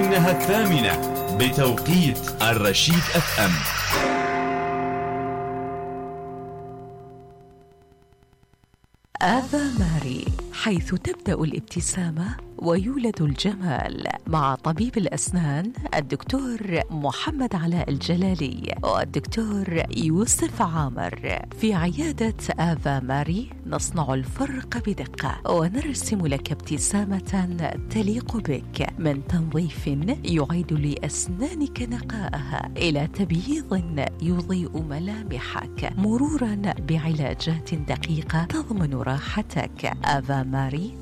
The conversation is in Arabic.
إنها 8 بتوقيت الرشيد FM. آفا ماري، حيث تبدأ الابتسامة ويولد الجمال، مع طبيب الأسنان الدكتور محمد علاء الجلالي والدكتور يوسف عامر. في عيادة آفا ماري نصنع الفرق بدقة ونرسم لك ابتسامة تليق بك، من تنظيف يعيد لأسنانك نقاءها إلى تبييض يضيء ملامحك، مرورا بعلاجات دقيقة تضمن راحتك. آفا ماري